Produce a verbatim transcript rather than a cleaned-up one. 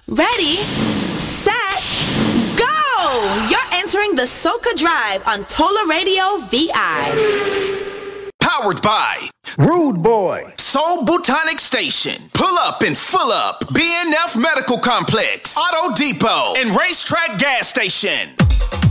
Ready, set, go! You're entering the Soca Drive on Tola Radio V I. Powered by Rude Boy, Soul Botanic Station, Pull Up and Full Up, B N F Medical Complex, Auto Depot, and Racetrack Gas Station.